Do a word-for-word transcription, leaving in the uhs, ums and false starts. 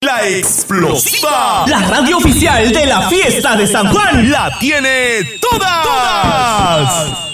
La explosiva. La radio oficial de la fiesta de San Juan. La tiene todas. todas.